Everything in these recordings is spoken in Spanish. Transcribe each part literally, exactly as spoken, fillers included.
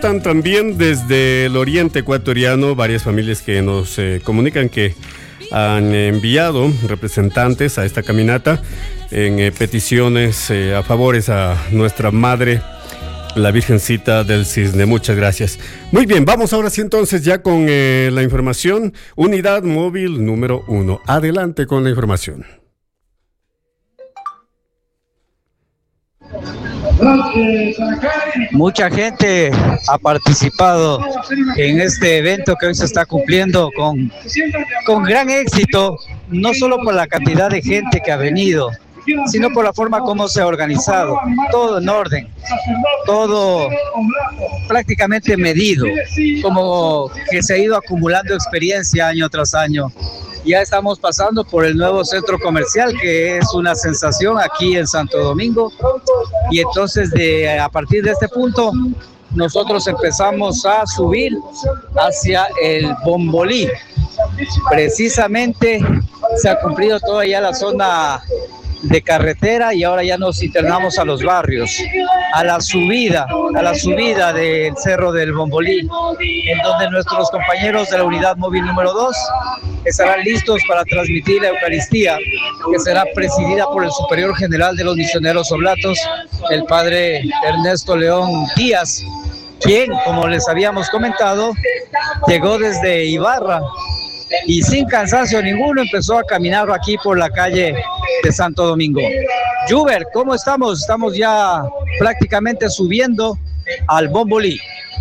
Están también desde el oriente ecuatoriano varias familias que nos eh, comunican que han enviado representantes a esta caminata en eh, peticiones eh, a favores a nuestra madre, la Virgencita del Cisne. Muchas gracias. Muy bien, vamos ahora sí entonces ya con eh, la información. Unidad móvil número uno. Adelante con la información. Mucha gente ha participado en este evento que hoy se está cumpliendo con, con gran éxito, no solo por la cantidad de gente que ha venido, sino por la forma como se ha organizado, todo en orden, todo prácticamente medido, como que se ha ido acumulando experiencia año tras año. Ya estamos pasando por el nuevo centro comercial, que es una sensación aquí en Santo Domingo, y entonces de, a partir de este punto nosotros empezamos a subir hacia el Bombolí. Precisamente se ha cumplido toda ya la zona de carretera y ahora ya nos internamos a los barrios, a la subida, a la subida del Cerro del Bombolí, en donde nuestros compañeros de la unidad móvil número dos estarán listos para transmitir la Eucaristía, que será presidida por el Superior General de los Misioneros Oblatos, el Padre Ernesto León Díaz, quien, como les habíamos comentado, llegó desde Ibarra y sin cansancio ninguno empezó a caminar aquí por la calle de Santo Domingo. Juber, ¿cómo estamos? Estamos ya prácticamente subiendo al Bombolí.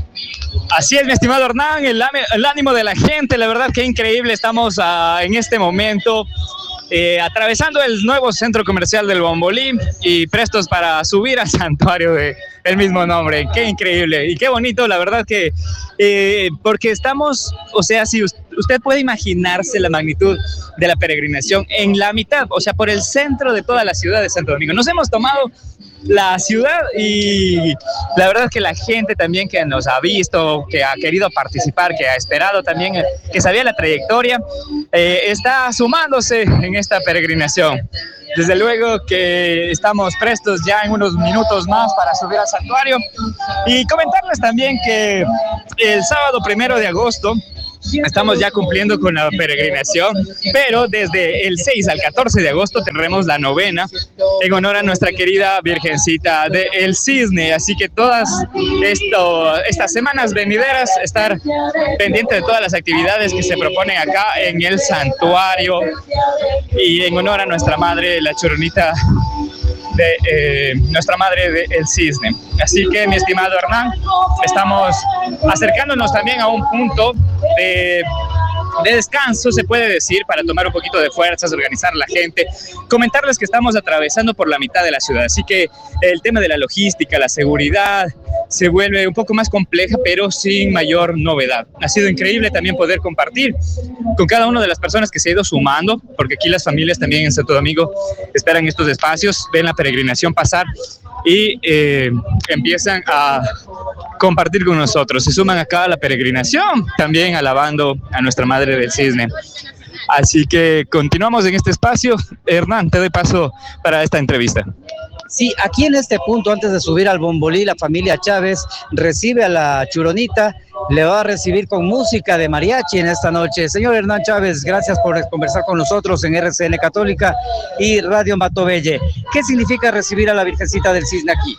Así es, mi estimado Hernán, el, el ánimo de la gente, la verdad que increíble. Estamos uh, en este momento eh, atravesando el nuevo centro comercial del Bombolí y prestos para subir al santuario de el mismo nombre. Qué increíble y qué bonito, la verdad que eh, porque estamos, o sea, si usted, usted puede imaginarse la magnitud de la peregrinación en la mitad, o sea, por el centro de toda la ciudad de Santo Domingo. Nos hemos tomado la ciudad y la verdad es que la gente también que nos ha visto, que ha querido participar, que ha esperado también, que sabía la trayectoria, eh, está sumándose en esta peregrinación. Desde luego que estamos prestos ya en unos minutos más para subir al santuario y comentarles también que el sábado primero de agosto estamos ya cumpliendo con la peregrinación, pero desde el seis al catorce de agosto tendremos la novena en honor a nuestra querida Virgencita del Cisne, así que todas esto, estas semanas venideras estar pendiente de todas las actividades que se proponen acá en el santuario y en honor a nuestra madre, la Choronita de eh, nuestra madre del Cisne. Así que, mi estimado Hernán, estamos acercándonos también a un punto de, de descanso, se puede decir, para tomar un poquito de fuerzas, organizar la gente, comentarles que estamos atravesando por la mitad de la ciudad, así que el tema de la logística, la seguridad, se vuelve un poco más compleja, pero sin mayor novedad. Ha sido increíble también poder compartir con cada una de las personas que se ha ido sumando, porque aquí las familias también en Santo Domingo esperan estos espacios, ven la peregrinación pasar y eh, empiezan a compartir con nosotros. Se suman acá a la peregrinación, también alabando a nuestra Madre del Cisne. Así que continuamos en este espacio. Hernán, te doy paso para esta entrevista. Sí, aquí en este punto, antes de subir al Bombolí, la familia Chávez recibe a la Churonita, le va a recibir con música de mariachi en esta noche. Señor Hernán Chávez, gracias por conversar con nosotros en R C N Católica y Radio Matobelle. ¿Qué significa recibir a la Virgencita del Cisne aquí?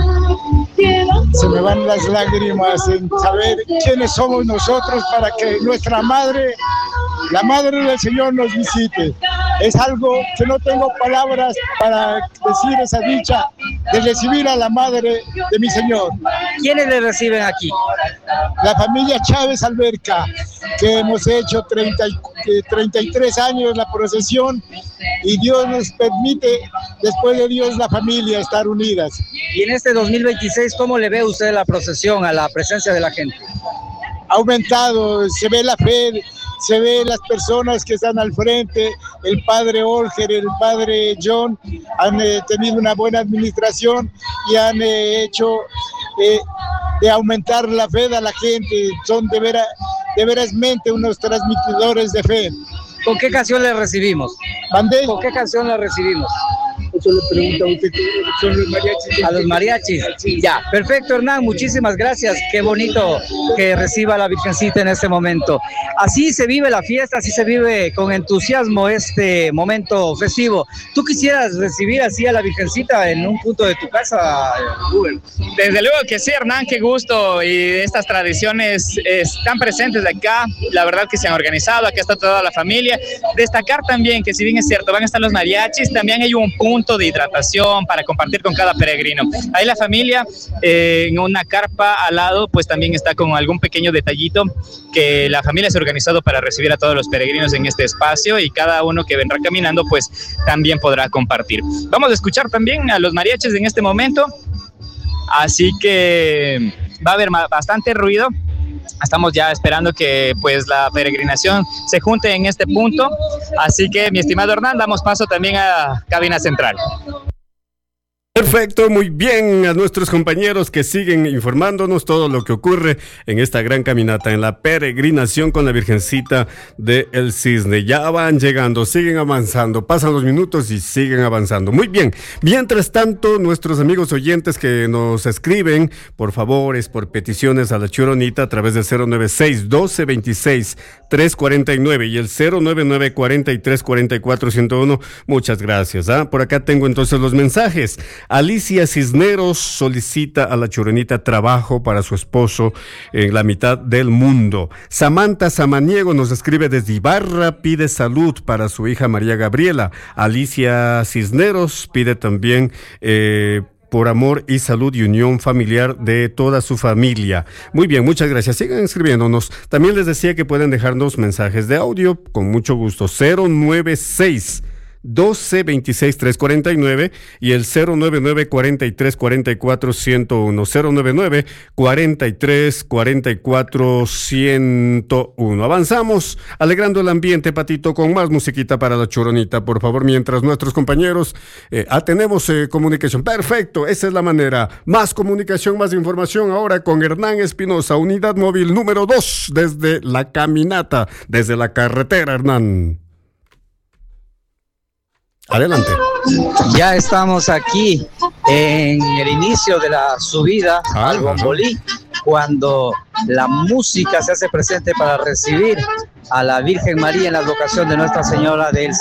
Se me van las lágrimas en saber quiénes somos nosotros para que nuestra madre, la Madre del Señor, nos visite. Es algo que no tengo palabras para decir esa dicha de recibir a la Madre de mi Señor. ¿Quiénes le reciben aquí? La familia Chávez Alberca, que hemos hecho treinta, treinta y tres años la procesión y Dios nos permite, después de Dios, la familia estar unidas. Y en este dos mil veintiséis, ¿cómo le ve usted la procesión, a la presencia de la gente? Ha aumentado, se ve la fe, se ve las personas que están al frente, el padre Olger, el padre John, han eh, tenido una buena administración y han eh, hecho eh, de aumentar la fe de la gente, son de, vera, de verasmente unos transmitidores de fe. ¿Con qué canción le recibimos? ¿Mandé? ¿Con qué canción le recibimos? eso le pregunta a usted, ¿son los mariachis? A los mariachis. Ya, perfecto, Hernán, muchísimas gracias. Qué bonito que reciba a la Virgencita en este momento. Así se vive la fiesta, así se vive con entusiasmo este momento festivo. ¿Tú quisieras recibir así a la Virgencita en un punto de tu casa, Google? Desde luego que sí, Hernán, qué gusto. Y estas tradiciones están presentes acá. La verdad que se han organizado, acá está toda la familia. Destacar también que si bien es cierto, van a estar los mariachis, también hay un punto de hidratación para compartir con cada peregrino. Ahí la familia, eh, en una carpa al lado, pues también está con algún pequeño detallito que la familia se ha organizado para recibir a todos los peregrinos en este espacio y cada uno que vendrá caminando, pues también podrá compartir. Vamos a escuchar también a los mariachis en este momento, así que va a haber bastante ruido. Estamos ya esperando que pues la peregrinación se junte en este punto, así que mi estimado Hernán, damos paso también a cabina central. Perfecto, muy bien, a nuestros compañeros que siguen informándonos todo lo que ocurre en esta gran caminata, en la peregrinación con la Virgencita del Cisne. Ya van llegando, siguen avanzando, pasan los minutos y siguen avanzando. Muy bien, mientras tanto, nuestros amigos oyentes que nos escriben, por favores, por peticiones a la Choronita a través del cero nueve seis, doce veintiséis, trescientos cuarenta y nueve y el cero nueve nueve, cuarenta y tres, cuarenta y cuatro, ciento uno. Muchas gracias. ¿ah? Por acá tengo entonces los mensajes. Alicia Cisneros solicita a la Choronita trabajo para su esposo en la mitad del mundo. Samantha Samaniego nos escribe desde Ibarra, pide salud para su hija María Gabriela. Alicia Cisneros pide también eh, por amor y salud y unión familiar de toda su familia. Muy bien, muchas gracias. Sigan escribiéndonos. También les decía que pueden dejarnos mensajes de audio con mucho gusto. cero nueve seis, doce veintiséis, trescientos cuarenta y nueve y el cero nueve nueve, cuarenta y tres, cuarenta y cuatro, ciento uno. cero nueve nueve, cuarenta y tres, cuarenta y cuatro, ciento uno. Avanzamos alegrando el ambiente, Patito, con más musiquita para la Choronita, por favor, mientras nuestros compañeros eh, ah, tenemos eh, comunicación. Perfecto, esa es la manera. Más comunicación, más información ahora con Hernán Espinosa, unidad móvil número dos desde la caminata, desde la carretera, Hernán. Adelante. Ya estamos aquí en el inicio de la subida ah, al Bombolí, cuando la música se hace presente para recibir a la Virgen María en la advocación de Nuestra Señora del